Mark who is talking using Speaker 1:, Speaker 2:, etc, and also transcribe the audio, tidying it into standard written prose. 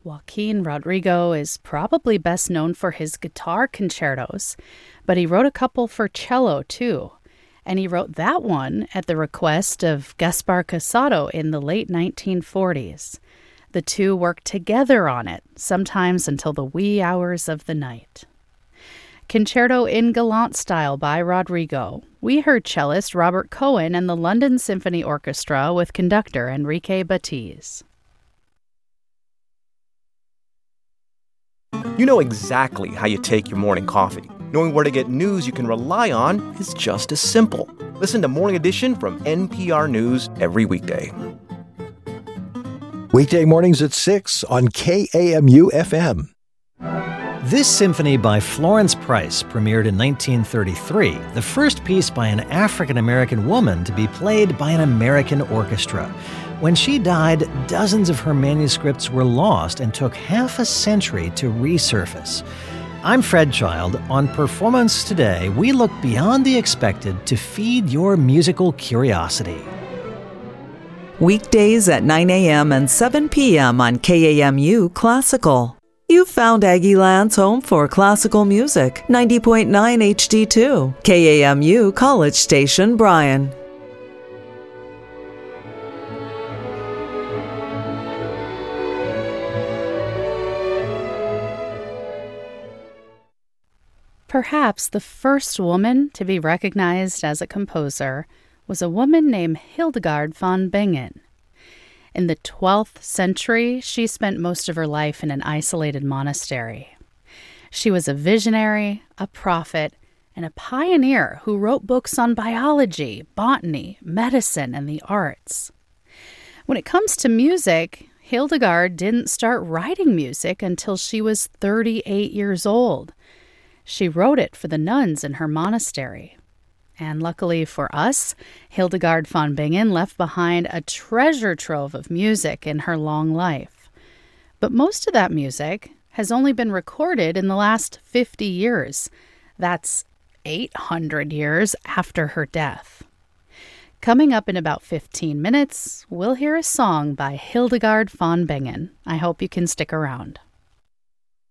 Speaker 1: Joaquin Rodrigo is probably best known for his guitar concertos, but he wrote a couple for cello too. And he wrote that one at the request of Gaspar Casado in the late 1940s. The two worked together on it, sometimes until the wee hours of the night. Concerto in Galant Style by Rodrigo. We heard cellist Robert Cohen and the London Symphony Orchestra with conductor Enrique Batiz.
Speaker 2: You know exactly how you take your morning coffee. Knowing where to get news you can rely on is just as simple. Listen to Morning Edition from NPR News every weekday.
Speaker 3: Weekday mornings at 6 on KAMU FM.
Speaker 4: This symphony by Florence Price premiered in 1933, the first piece by an African-American woman to be played by an American orchestra. When she died, dozens of her manuscripts were lost and took half a century to resurface. I'm Fred Child. On Performance Today, we look beyond the expected to feed your musical curiosity.
Speaker 5: Weekdays at 9 a.m. and 7 p.m. on KAMU Classical. You've found Aggieland's home for classical music, 90.9 HD2, KAMU College Station, Bryan.
Speaker 1: Perhaps the first woman to be recognized as a composer was a woman named Hildegard von Bingen. In the 12th century, she spent most of her life in an isolated monastery. She was a visionary, a prophet, and a pioneer who wrote books on biology, botany, medicine, and the arts. When it comes to music, Hildegard didn't start writing music until she was 38 years old. She wrote it for the nuns in her monastery. And luckily for us, Hildegard von Bingen left behind a treasure trove of music in her long life. But most of that music has only been recorded in the last 50 years. That's 800 years after her death. Coming up in about 15 minutes, we'll hear a song by Hildegard von Bingen. I hope you can stick around.